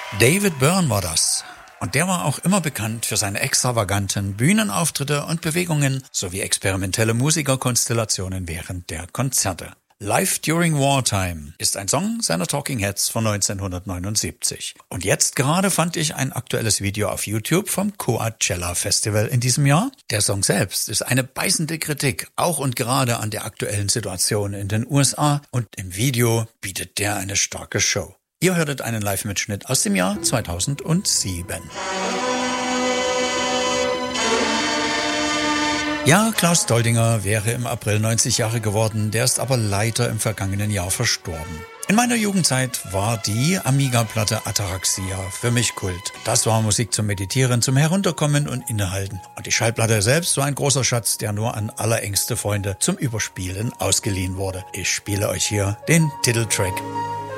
David Byrne war das. Und der war auch immer bekannt für seine extravaganten Bühnenauftritte und Bewegungen sowie experimentelle Musikerkonstellationen während der Konzerte. Live During Wartime ist ein Song seiner Talking Heads von 1979. Und jetzt gerade fand ich ein aktuelles Video auf YouTube vom Coachella Festival in diesem Jahr. Der Song selbst ist eine beißende Kritik, auch und gerade an der aktuellen Situation in den USA. Und im Video bietet der eine starke Show. Ihr hörtet einen Live-Mitschnitt aus dem Jahr 2007. Ja, Klaus Doldinger wäre im April 90 Jahre geworden, der ist aber leider im vergangenen Jahr verstorben. In meiner Jugendzeit war die Amiga-Platte Ataraxia für mich Kult. Das war Musik zum Meditieren, zum Herunterkommen und Innehalten. Und die Schallplatte selbst war ein großer Schatz, der nur an allerengste Freunde zum Überspielen ausgeliehen wurde. Ich spiele euch hier den Titeltrack.